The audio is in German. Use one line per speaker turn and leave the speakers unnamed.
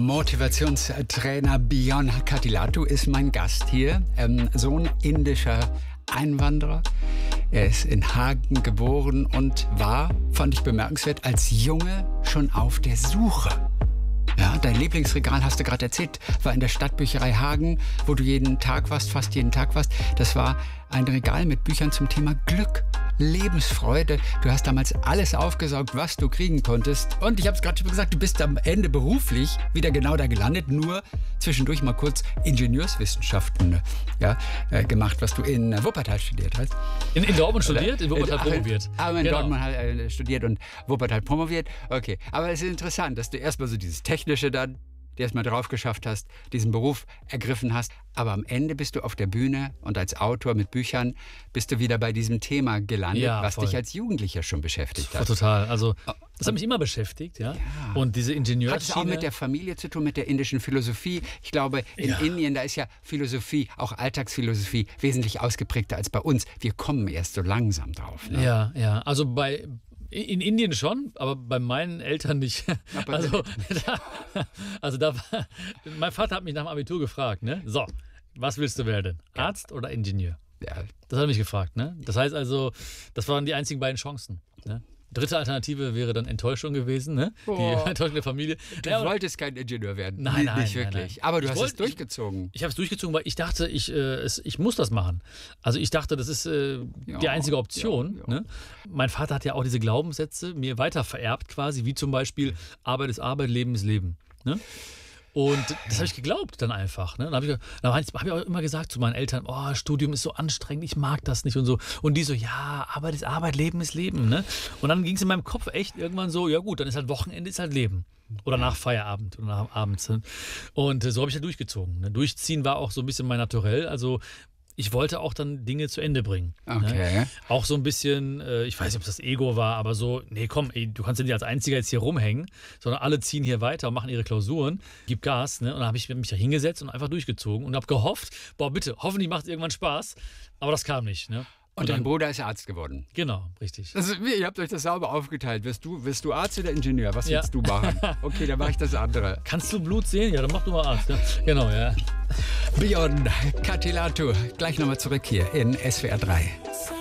Motivationstrainer Björn Kattilahtu ist mein Gast hier. Sohn indischer Einwanderer. Er ist in Hagen geboren und war, fand ich bemerkenswert, als Junge schon auf der Suche. Ja, dein Lieblingsregal, hast du gerade erzählt, war in der Stadtbücherei Hagen, wo du jeden Tag warst, fast jeden Tag warst. Das war ein Regal mit Büchern zum Thema Glück, Lebensfreude. Du hast damals alles aufgesaugt, was du kriegen konntest. Und ich habe es gerade schon gesagt, du bist am Ende beruflich wieder genau da gelandet, nur zwischendurch mal kurz Ingenieurswissenschaften gemacht, was du in Wuppertal studiert hast.
In Dortmund studiert, in Wuppertal promoviert.
Aber in Dortmund halt studiert und Wuppertal promoviert. Okay, aber es ist interessant, dass du erstmal so dieses Technische dann erstmal drauf geschafft hast, diesen Beruf ergriffen hast. Aber am Ende bist du auf der Bühne und als Autor mit Büchern bist du wieder bei diesem Thema gelandet, ja, was dich als Jugendlicher schon beschäftigt hat.
Total. Also das hat mich immer beschäftigt, ja. Und diese Ingenieurschiene.
Hat es auch mit der Familie zu tun, mit der indischen Philosophie? Ich glaube, in Indien, da ist ja Philosophie, auch Alltagsphilosophie, wesentlich ausgeprägter als bei uns. Wir kommen erst so langsam drauf. Ne?
Ja. Also in Indien schon, aber bei meinen Eltern nicht. Mein Vater hat mich nach dem Abitur gefragt, ne? So, was willst du werden? Arzt oder Ingenieur? Ja. Das hat er mich gefragt, ne? Das heißt also, das waren die einzigen beiden Chancen, ne? Dritte Alternative wäre dann Enttäuschung gewesen, ne? Die Enttäuschung der Familie.
Du wolltest kein Ingenieur werden.
Nein,
nicht wirklich.
Nein.
Aber du hast es durchgezogen.
Ich habe es durchgezogen, weil ich dachte, ich muss das machen. Also ich dachte, das ist die einzige Option.
Ja.
Ne? Mein Vater hat ja auch diese Glaubenssätze mir weiter vererbt quasi, wie zum Beispiel Arbeit ist Arbeit, Leben ist Leben. Ne? Und das habe ich geglaubt dann einfach. Ne? Dann habe ich auch immer gesagt zu meinen Eltern, oh, Studium ist so anstrengend, ich mag das nicht und so. Und die so, ja, Arbeit ist Arbeit, Leben ist Leben. Ne? Und dann ging es in meinem Kopf echt irgendwann so, ja gut, dann ist halt Wochenende, ist halt Leben. Oder nach Feierabend oder nach abends. Ne? Und so habe ich ja durchgezogen. Ne? Durchziehen war auch so ein bisschen mein Naturell. Also ich wollte auch dann Dinge zu Ende bringen.
Okay.
Ne? Auch so ein bisschen, ich weiß nicht, ob das Ego war, aber so, nee, komm, du kannst ja nicht als Einziger jetzt hier rumhängen, sondern alle ziehen hier weiter und machen ihre Klausuren, gib Gas. Ne? Und dann habe ich mich da hingesetzt und einfach durchgezogen und habe gehofft, boah, bitte, hoffentlich macht es irgendwann Spaß. Aber das kam nicht. Ne?
Und dein Bruder ist Arzt geworden.
Genau, richtig.
Also, ihr habt euch das sauber aufgeteilt. Wirst du Arzt oder Ingenieur? Was willst du machen? Okay, dann mache ich das andere.
Kannst du Blut sehen? Ja, dann mach du mal Arzt. Ja? Genau, ja.
Björn Kattilahtu, gleich nochmal zurück hier in SWR 3.